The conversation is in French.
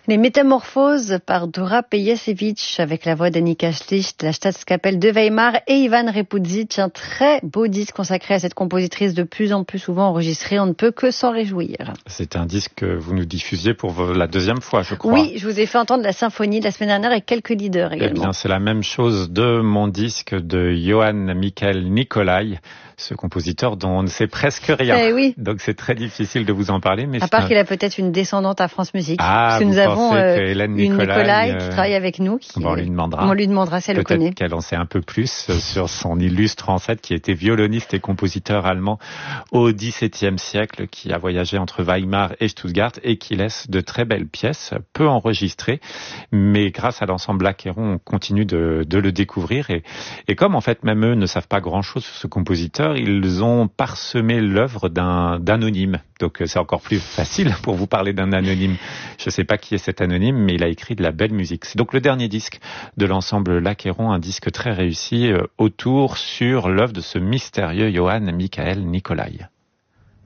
Les Métamorphoses par Dora Pejacevic avec la voix d'Annika Schlicht, la Staatskapelle de Weimar et Ivan Repudzic. Un très beau disque consacré à cette compositrice de plus en plus souvent enregistrée. On ne peut que s'en réjouir. C'est un disque que vous nous diffusiez pour la deuxième fois, je crois. Oui, je vous ai fait entendre la symphonie de la semaine dernière et quelques leaders également. Eh bien, c'est la même chose de mon disque de Johann Michael Nicolai, ce compositeur dont on ne sait presque rien. Eh oui. Donc c'est très difficile de vous en parler. Mais à part qu'il a peut-être une descendante à France Musique. Parce que nous avons une Nicolai qui travaille avec nous. On lui demandera. On lui demandera si elle le connaît. Peut-être qu'elle en sait un peu plus sur son illustre ancêtre qui était violoniste et compositeur allemand au XVIIe siècle, qui a voyagé entre Weimar et Stuttgart et qui laisse de très belles pièces, peu enregistrées, mais grâce à l'ensemble L'Achéron, on continue de le découvrir. Et comme en fait même eux ne savent pas grand-chose sur ce compositeur, ils ont parsemé l'œuvre d'anonyme. Donc c'est encore plus facile pour vous parler d'un anonyme. Je ne sais pas qui est cet anonyme, mais il a écrit de la belle musique. C'est donc le dernier disque de l'ensemble L'Achéron, un disque très réussi sur l'œuvre de ce mystérieux Johann Michael Nicolai.